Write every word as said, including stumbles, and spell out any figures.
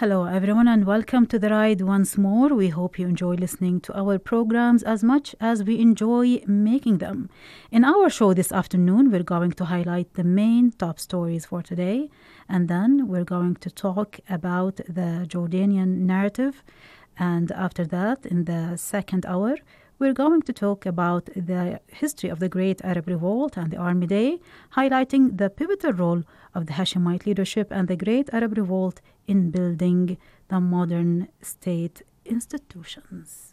Hello, everyone, and welcome to the ride once more. We hope you enjoy listening to our programs as much as we enjoy making them. In our show this afternoon, we're going to highlight the main top stories for today, and then we're going to talk about the Jordanian narrative. And after that, in the second hour, we're going to talk about the history of the Great Arab Revolt and the Army Day, highlighting the pivotal role of the Hashemite leadership and the Great Arab Revolt in building the modern state institutions.